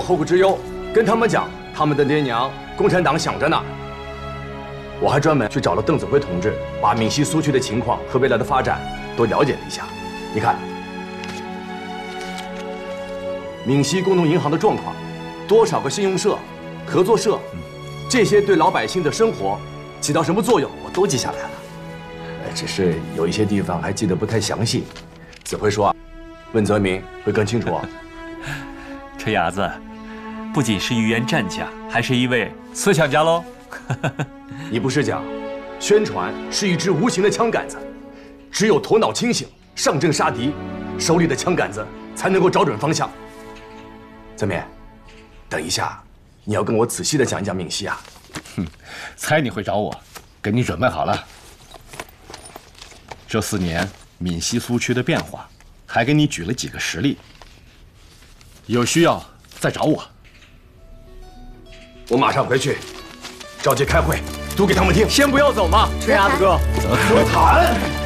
后顾之忧，跟他们讲他们的爹娘共产党想着呢。我还专门去找了邓子恢同志，把闽西苏区的情况和未来的发展都了解了一下。你看，闽西工农银行的状况，多少个信用社、合作社，这些对老百姓的生活起到什么作用，我都记下来了。只是有一些地方还记得不太详细。子恢说，问泽民会更清楚。 这伢子不仅是语言战将，还是一位思想家喽。 你不是讲，宣传是一支无形的枪杆子，只有头脑清醒，上阵杀敌，手里的枪杆子才能够找准方向。泽民，等一下，你要跟我仔细的讲一讲闽西啊。 猜你会找我，给你准备好了。这4年闽西苏区的变化，还给你举了几个实例。有需要再找我。 我马上回去，召集开会，读给他们听。 先不要走嘛，春伢子哥。 泽谈。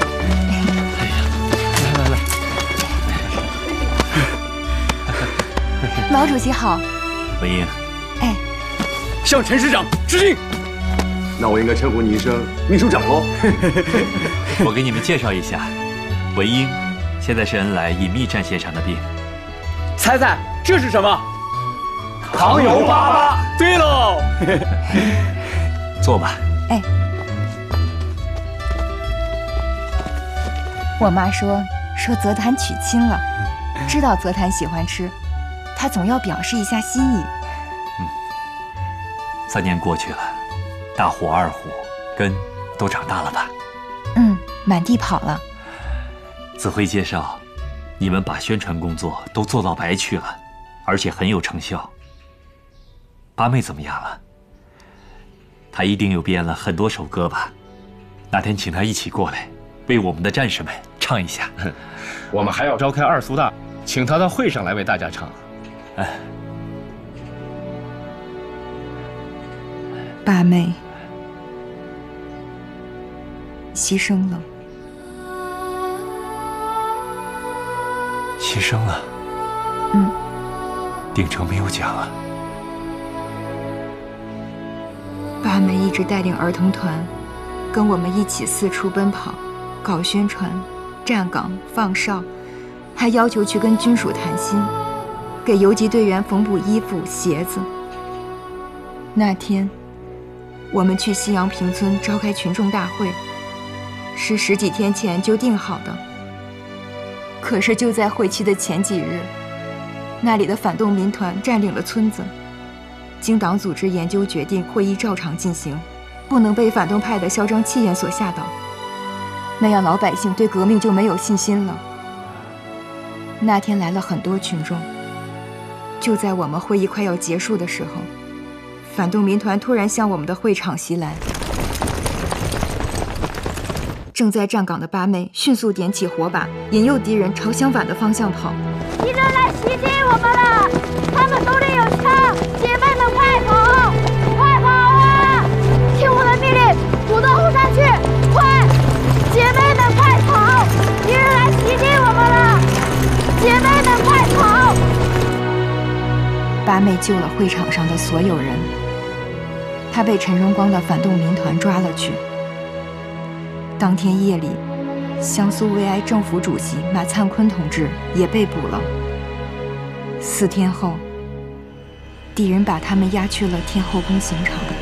毛主席好。 文英。 哎。 向陈师长致敬。 那我应该称呼你一声秘书长喽。 我给你们介绍一下，文英现在是恩来隐秘战线上的兵。 猜猜这是什么？ 糖油粑粑。 对喽。 坐吧。 哎。我妈说泽谈娶亲了，知道泽谈喜欢吃，她总要表示一下心意。 3年过去了，大虎、二虎、根都长大了吧？ 满地跑了。 子恢介绍，你们把宣传工作都做到白去了，而且很有成效。八妹怎么样了？她一定又编了很多首歌吧？哪天请她一起过来，为我们的战士们唱一下。 我们还要召开2苏大，请她到会上来为大家唱。 八妹牺牲了。 牺牲了。鼎城没有讲啊。 八妹一直带领儿童团，跟我们一起四处奔跑，搞宣传、站岗、放哨，还要求去跟军属谈心，给游击队员缝补衣服、鞋子。那天，我们去西洋平村召开群众大会，是10几天前就定好的。可是就在会期的前几日，那里的反动民团占领了村子。经党组织研究决定，会议照常进行，不能被反动派的嚣张气焰所吓倒，那样老百姓对革命就没有信心了。那天来了很多群众，就在我们会议快要结束的时候，反动民团突然向我们的会场袭来。正在站岗的八妹迅速点起火把，引诱敌人朝相反的方向跑。 敌人来袭击我们了，他们手里有枪，姐妹们快跑，快跑啊！听我的命令，堵到后山去，快！姐妹们快跑，敌人来袭击我们了，姐妹们快跑！ 八妹救了会场上的所有人，她被陈荣光的反动民团抓了去。当天夜里，江苏维埃政府主席马灿坤同志也被捕了。4天后，敌人把他们押去了天后宫刑场。